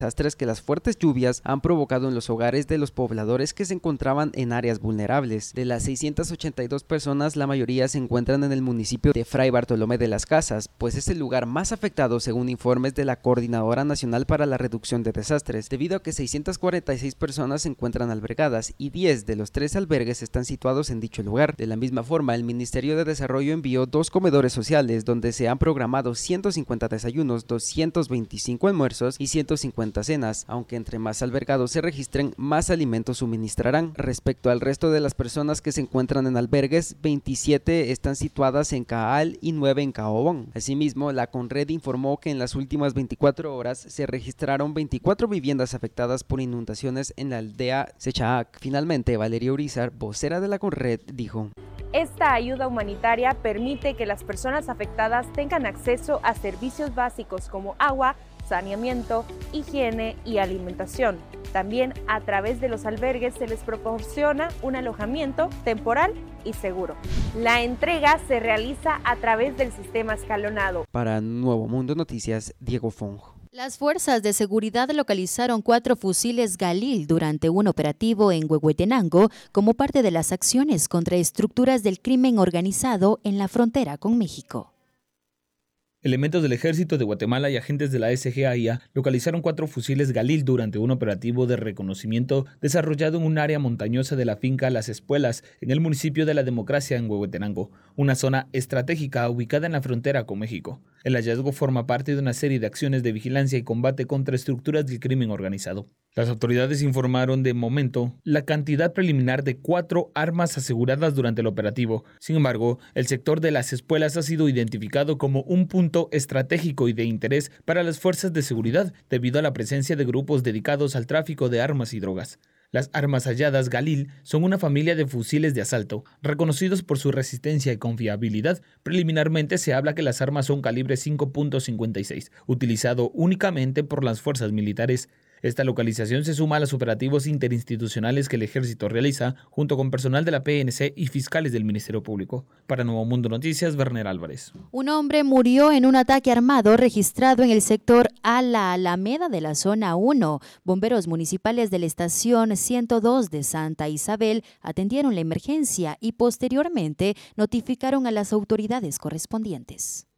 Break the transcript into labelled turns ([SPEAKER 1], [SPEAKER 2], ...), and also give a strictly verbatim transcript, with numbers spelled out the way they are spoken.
[SPEAKER 1] desastres que las fuertes lluvias han provocado en los hogares de los pobladores que se encontraban en áreas vulnerables. De las seiscientas ochenta y dos personas, la mayoría se encuentran en el municipio de Fray Bartolomé de las Casas, pues es el lugar más afectado según informes de la Coordinadora Nacional para la Reducción de Desastres, debido a que seiscientas cuarenta y seis personas se encuentran albergadas y diez de los tres albergues están situados en dicho lugar. De la misma forma, el Ministerio de Desarrollo envió dos comedores sociales donde se han programado ciento cincuenta desayunos, doscientos veinticinco almuerzos y ciento cincuenta cenas, aunque entre más albergados se registren, más alimentos suministrarán. Respecto al resto de las personas que se encuentran en albergues, veintisiete están situadas en Caal y nueve en Caobón. Asimismo, la Conred informó que en las últimas veinticuatro horas se registraron veinticuatro viviendas afectadas por inundaciones en la aldea Sechaac. Finalmente, Valeria Urizar, vocera de la Conred, dijo:
[SPEAKER 2] Esta ayuda humanitaria permite que las personas afectadas tengan acceso a servicios básicos como agua, saneamiento, higiene y alimentación. También a través de los albergues se les proporciona un alojamiento temporal y seguro. La entrega se realiza a través del sistema escalonado.
[SPEAKER 1] Para Nuevo Mundo Noticias, Diego Fong.
[SPEAKER 3] Las fuerzas de seguridad localizaron cuatro fusiles Galil durante un operativo en Huehuetenango como parte de las acciones contra estructuras del crimen organizado en la frontera con México.
[SPEAKER 4] Elementos del Ejército de Guatemala y agentes de la S G A I A localizaron cuatro fusiles Galil durante un operativo de reconocimiento desarrollado en un área montañosa de la finca Las Espuelas, en el municipio de La Democracia, en Huehuetenango, una zona estratégica ubicada en la frontera con México. El hallazgo forma parte de una serie de acciones de vigilancia y combate contra estructuras del crimen organizado. Las autoridades informaron de momento la cantidad preliminar de cuatro armas aseguradas durante el operativo. Sin embargo, el sector de Las Espuelas ha sido identificado como un punto estratégico y de interés para las fuerzas de seguridad debido a la presencia de grupos dedicados al tráfico de armas y drogas. Las armas halladas Galil son una familia de fusiles de asalto, reconocidos por su resistencia y confiabilidad. Preliminarmente se habla que las armas son calibre cinco punto cincuenta y seis, utilizado únicamente por las fuerzas militares. Esta localización se suma a los operativos interinstitucionales que el Ejército realiza junto con personal de la P N C y fiscales del Ministerio Público. Para Nuevo Mundo Noticias, Werner Álvarez.
[SPEAKER 3] Un hombre murió en un ataque armado registrado en el sector A La Alameda de la zona uno. Bomberos municipales de la estación ciento dos de Santa Isabel atendieron la emergencia y posteriormente notificaron a las autoridades correspondientes.